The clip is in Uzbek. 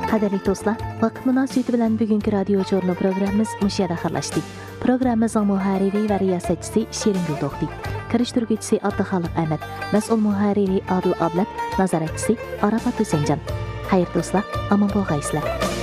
Qadirli do'stlar, vaqt munosabati bilan bugungi radio jurnal programmamiz mush yerda xayrlashdi. Programmamizning muharriri va riyosatchisi Shirin Guldo'xti, kirishtiruvchisi Abduxoliq Ahmad, mas'ul muharriri Adil Ablat, nazoratchisi Arafat Husaynjon. Xayr do'stlar, omon bo'lg'aysizlar.